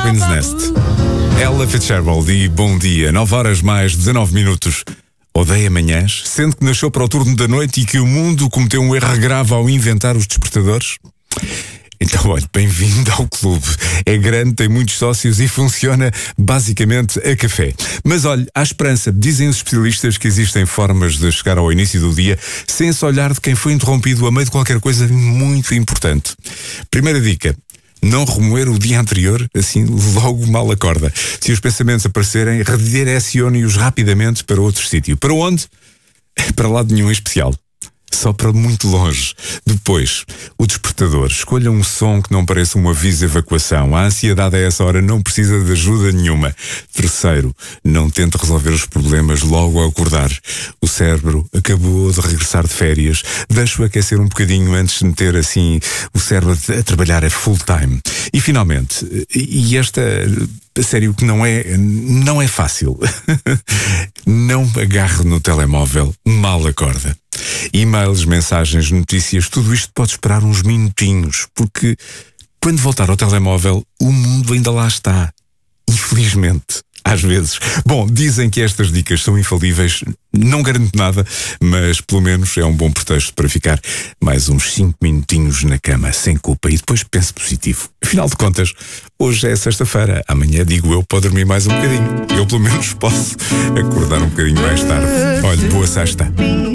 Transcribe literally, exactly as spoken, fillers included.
Robin's Nest. Ella Fitzgerald e bom dia. nove horas mais dezenove minutos. Odeia manhãs, sendo que nasceu para o turno da noite e que o mundo cometeu um erro grave ao inventar os despertadores? Então, olha, bem-vindo ao clube. É grande, tem muitos sócios e funciona basicamente a café. Mas olha, há esperança. Dizem os especialistas que existem formas de chegar ao início do dia sem se olhar de quem foi interrompido a meio de qualquer coisa muito importante. Primeira dica: não remoer o dia anterior, assim logo mal acorda. Se os pensamentos aparecerem, redirecione-os rapidamente para outro sítio. Para onde? Para lado nenhum em especial. Só para muito longe. Depois, o despertador. Escolha um som que não pareça um aviso de evacuação. A ansiedade a essa hora não precisa de ajuda nenhuma. Terceiro, não tente resolver os problemas logo ao acordar. O cérebro acabou de regressar de férias. Deixe-o aquecer um bocadinho antes de meter assim o cérebro a trabalhar a full time. E finalmente, e esta... a sério que não é, não é fácil. Não agarre no telemóvel, mal acorda. E-mails, mensagens, notícias, tudo isto pode esperar uns minutinhos, porque quando voltar ao telemóvel, o mundo ainda lá está. Infelizmente. Às vezes. Bom, dizem que estas dicas são infalíveis. Não garanto nada, mas pelo menos é um bom pretexto para ficar mais uns cinco minutinhos na cama, sem culpa, e depois pense positivo. Afinal de contas, hoje é sexta-feira. Amanhã, digo eu, pode dormir mais um bocadinho. Eu pelo menos posso acordar um bocadinho mais tarde. Olha, boa sexta.